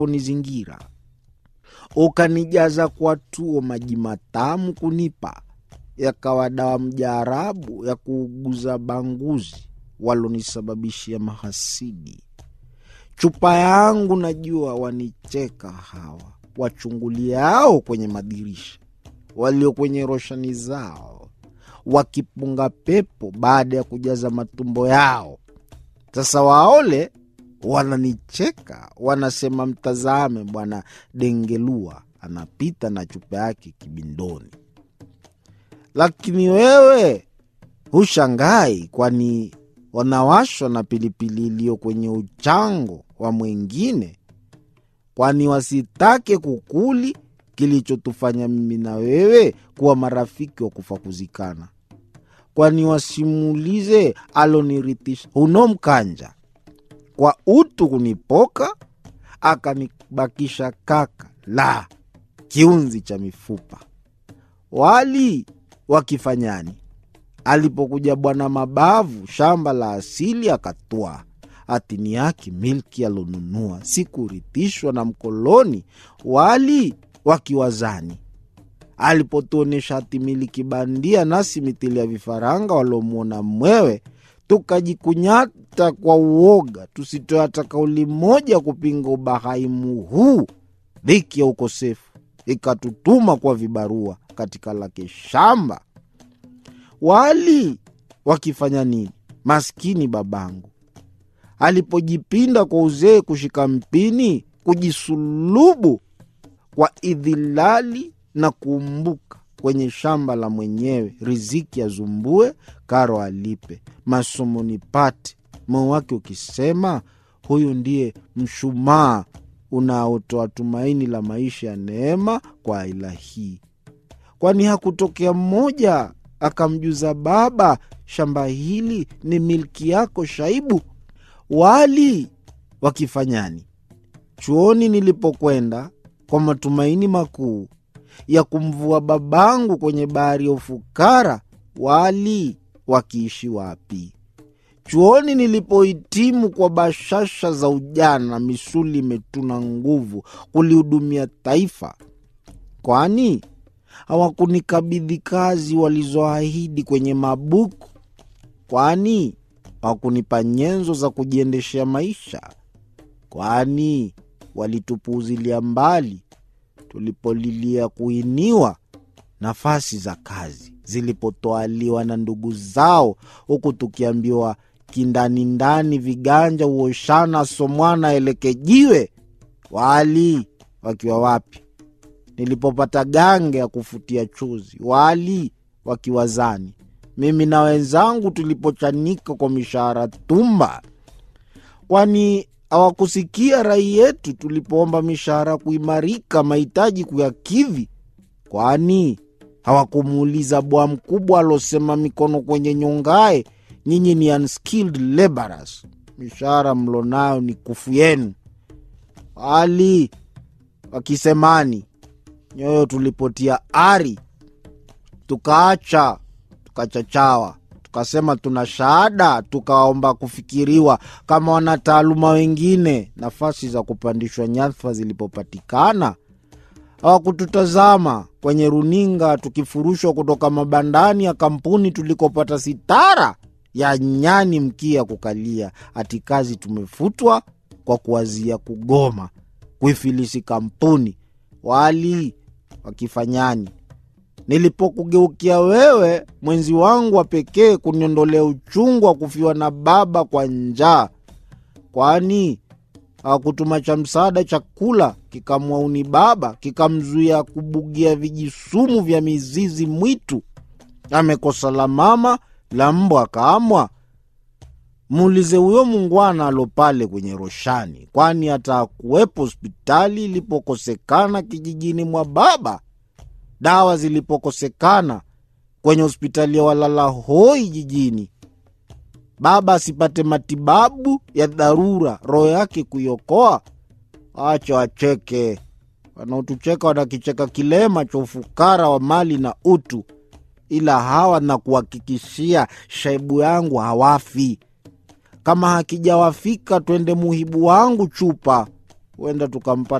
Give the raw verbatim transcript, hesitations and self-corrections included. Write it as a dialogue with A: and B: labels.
A: kunizingira. Ukanijaza kwa tuo maji matamu kunipa, yakawa dawa mjarabu ya kuuguza banguzi walonisababishia mahasidi. Chupa yangu najua wanicheka hawa wachunguliao kwenye madirisha, walio kwenye roshani zao, wakipunga pepo baada ya kujaza matumbo yao. Sasa waole wananicheka, wanasema mtazame bwana Dengelua anapita na chupa yake kibindoni. Lakini wewe hushangai, kwani wanawashwa na pilipili iliyo kwenye uchango wa mwingine, kwani wasitake kukuli kilichotufanya mimi na wewe kuwa marafiki wa kufa kuzikana, kwani wasimulize alonirithisha uno mkanja kwa utu kunipoka, akanibakisha kaka la kiunzi cha mifupa. Wali wakifanyani, alipokuja bwana Mabavu shamba la asili akatwaa, atini yake milki alonunua, sikurithishwa na mkoloni. Wali wakiwazani, alipotuonesha hati miliki bandia, nasi mithili ya vifaranga walomuona mwewe, tukajikunyata kwa uoga, tusitoe hata kauli moja kupinga ubahaimu huu. Dhiki ya ukosefu ikatutuma kwa vibarua katika lake shamba. Wali wakifanya nini, maskini babangu alipojipinda kwa uzee kushika mpini, kujisulubu kwa idhilali na kumbuka kwenye shamba la mwenyewe, riziki ya zumbue, karo alipe, masomo nipate, moyo wake ukisema huyu ndiye mshumaa unaotoa tumaini la maisha ya neema kwa ila hii. Kwani hakutokea mmoja akamjuza baba, shamba hili ni milki yako Shaibu? Wali wakifanyani, chuoni nilipokwenda kwa matumaini makuu ya kumvua babangu kwenye bahari ya ufukara, wali wakiishi wapi? Chuoni nilipohitimu kwa bashasha za ujana, misuli imetuna nguvu kulihudumia taifa, kwani hawakunikabidhi kazi walizoahidi kwenye mabuku? Kwani hawakunipa nyenzo za kujiendeshea maisha? Kwani walitupuuzilia mbali tulipolilia kuiniwa nafasi za kazi zilipotoaliwa na ndugu zao, huku tukiambiwa kindani ndani viganja uoshana somwana elekejiwe? Wali wakiwa wapi nilipopata gange ya kufutia chuzi? Wali wakiwazani, mimi na wenzangu tulipochanika kwa mishahara tumba? Kwani hawakusikia rai yetu tulipoomba mishahara kuimarika, mahitaji kuyakidhi? Kwani hawakumuuliza bwa mkubwa alosema mikono kwenye nyongae, nyinyi ni unskilled laborers, mishahara mlonayo ni kufu yenu? Wali wakisemani, nyoyo tulipotia ari, tukaacha tukachachawa, tukasema tuna shahada, tukaomba kufikiriwa kama wanataaluma wengine. Nafasi za kupandishwa nyadhifa zilipopatikana, hawakututazama kwenye runinga tukifurushwa kutoka mabandani ya kampuni tulikopata sitara ya nyani mkia kukalia, ati kazi tumefutwa kwa kuwazia kugoma kuifilisi kampuni. Wali wakifanyani, nilipokugeukia wewe mwenzi wangu wa pekee kuniondolea uchungu wa kufiwa na baba kwa njaa, kwani hawakutuma cha msaada chakula kikamwauni baba, kikamzuia kubugia vijisumu vya mizizi mwitu? Amekosa la mama la mbwa kaamwa. Muulize huyo mungwana alopale kwenye roshani, kwani hata kuwepo hospitali ilipokosekana kijijini mwa baba, dawa zilipokosekana kwenye hospitali ya walala hoi jijini, baba asipate matibabu ya dharura, roho yake kuiokoa? Acha wacheke. Wanaotucheka wanakicheka kilema cha ufukara wa mali na utu, ila hawa na kuhakikishia Shaibu yangu hawafi. Kama hakijawafika twende muhibu wangu chupa, huenda tukampata